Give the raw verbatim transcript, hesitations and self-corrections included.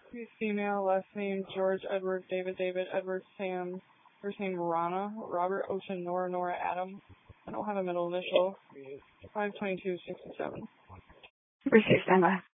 He's female, last name George Edward David David Edward Sam, first name Rana, Robert Ocean Nora Nora Adam. I don't have a middle initial. five twenty-two sixty-seven. Receive standby.